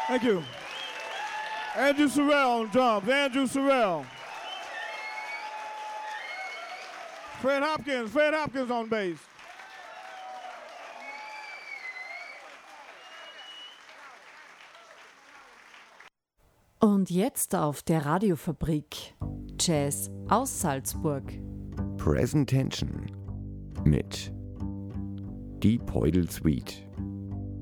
Thank you. Andrew Sorrell on drums. Andrew Sorrell. Fred Hopkins on bass. Und jetzt auf der Radiofabrik Jazz aus Salzburg. Present Tension mit Die Poidel Suite.